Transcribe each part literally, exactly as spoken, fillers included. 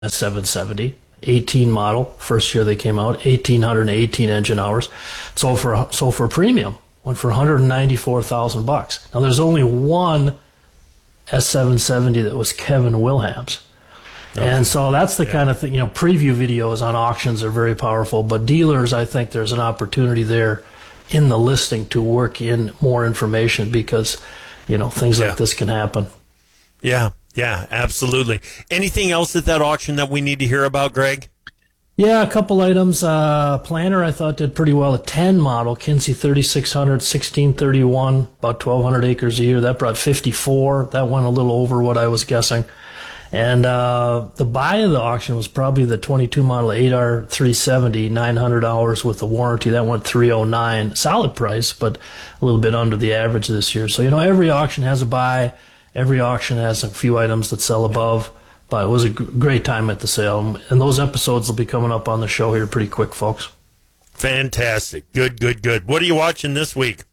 S seven seventy, eighteen model, first year they came out, one thousand eight hundred eighteen engine hours. Sold for sold for a premium, went for one hundred ninety-four thousand bucks. Now there's only one S seven seventy that was Kevin Williams. Okay. And so that's the yeah. kind of thing, you know, preview videos on auctions are very powerful, but dealers, I think there's an opportunity there in the listing to work in more information because, you know, things yeah. like this can happen. Yeah, yeah, absolutely. Anything else at that auction that we need to hear about, Greg? Yeah, a couple items. Uh, Planner, I thought, did pretty well. A ten model, Kinsey thirty-six hundred, sixteen thirty-one, about twelve hundred acres a year. That brought fifty-four. That went a little over what I was guessing. And uh, the buy of the auction was probably the twenty-two model eight R three seventy, nine hundred hours with the warranty. That went three oh nine. Solid price, but a little bit under the average this year. So, you know, every auction has a buy. Every auction has a few items that sell above. But it was a g- great time at the sale. And those episodes will be coming up on the show here pretty quick, folks. Fantastic. Good, good, good. What are you watching this week?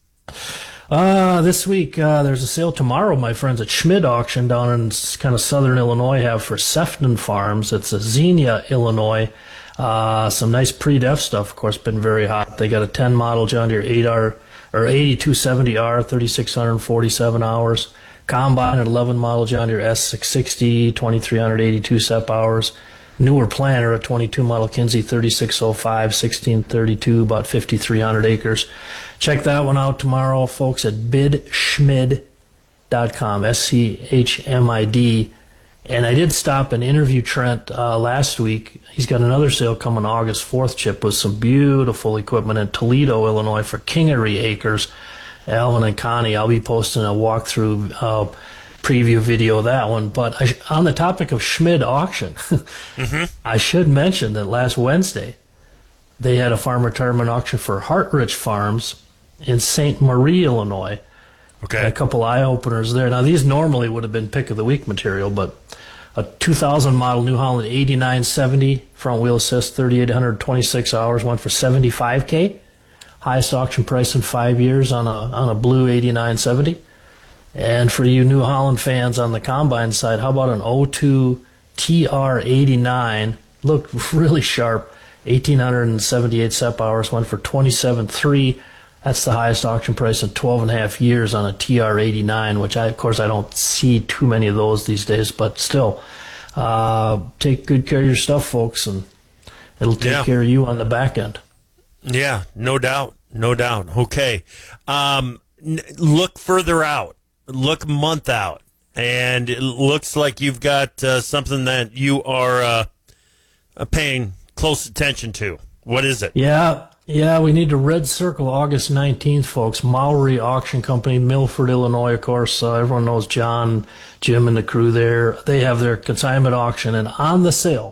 Uh, this week, uh, there's a sale tomorrow, my friends, at Schmid Auction down in kind of southern Illinois have for Sefton Farms. It's a Xenia, Illinois. Uh, some nice pre-def stuff, of course, been very hot. They got a ten model John Deere eight R or eighty-two seventy R, thirty-six forty-seven hours. Combine at eleven model John Deere S six sixty, twenty-three eighty-two S E P hours. Newer Planner, a twenty-two model Kinsey thirty-six oh five, sixteen thirty-two, about fifty-three hundred acres. Check that one out tomorrow, folks, at bid schmid dot com, S C H M I D. And I did stop and interview Trent uh, last week. He's got another sale coming August fourth, Chip, with some beautiful equipment in Toledo, Illinois for Kingery acres. Alvin and Connie, I'll be posting a walkthrough uh, preview video of that one. But I, on the topic of Schmid Auction, mm-hmm. I should mention that last Wednesday they had a farm retirement auction for Hartrich Farms in Saint Marie, Illinois. Okay. Had a couple eye-openers there. Now, these normally would have been pick-of-the-week material, but a two thousand model New Holland eighty-nine seventy front wheel assist, thirty-eight twenty-six hours, went for seventy-five K. Highest auction price in five years on a on a blue eighty-nine seventy. And for you New Holland fans on the combine side, how about an oh two T R eighty-nine? Looked really sharp. eighteen seventy-eight S E P hours, went for twenty-seven three. That's the highest auction price in twelve and a half years on a T R eighty-nine, which I, of course, I don't see too many of those these days, but still, uh, take good care of your stuff, folks, and it'll take yeah. care of you on the back end. Yeah, no doubt. No doubt. Okay. Um, n- look further out. Look a month out. And it looks like you've got uh, something that you are uh, uh, paying close attention to. What is it? Yeah. Yeah, we need to red circle August nineteenth, folks. Maury Auction Company, Milford, Illinois, of course. Uh, everyone knows John, Jim, and the crew there. They have their consignment auction. And on the sale,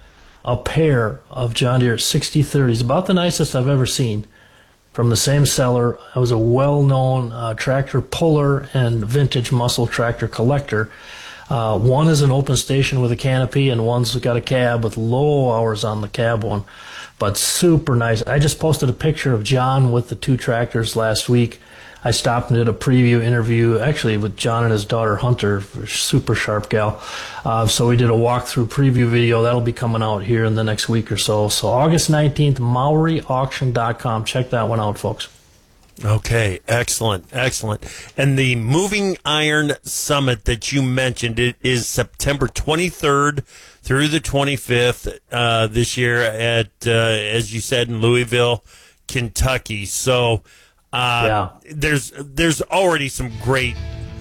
a pair of John Deere sixty thirties, about the nicest I've ever seen, from the same seller. I was a well-known uh, tractor puller and vintage muscle tractor collector. Uh, one is an open station with a canopy, and one's got a cab with low hours on the cab one, but super nice. I just posted a picture of John with the two tractors last week. I stopped and did a preview interview, actually with John and his daughter Hunter, super sharp gal. Uh, so we did a walkthrough preview video. That'll be coming out here in the next week or so. So August nineteenth, Maury Auction dot com. Check that one out, folks. Okay, excellent, excellent. And the Moving Iron Summit that you mentioned, it is September twenty-third through the twenty-fifth uh, this year at, uh, as you said, in Louisville, Kentucky. So uh, yeah. there's there's already some great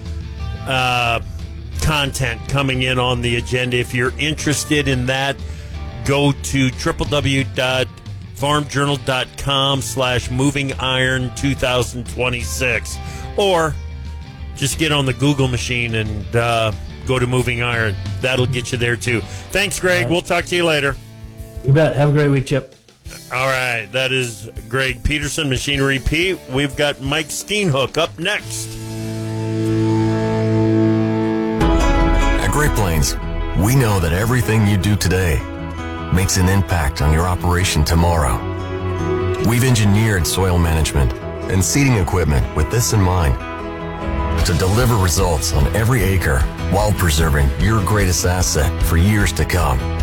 uh, content coming in on the agenda. If you're interested in that, go to w w w dot farm journal dot com slash moving iron two thousand twenty-six, or just get on the Google machine and uh, go to Moving Iron. That'll get you there too. Thanks, Greg. We'll talk to you later. You bet. Have a great week, Chip. All right. That is Greg Peterson, Machinery Pete. We've got Mike Steenhook up next. At Great Plains, we know that everything you do today makes an impact on your operation tomorrow. We've engineered soil management and seeding equipment with this in mind, to deliver results on every acre while preserving your greatest asset for years to come.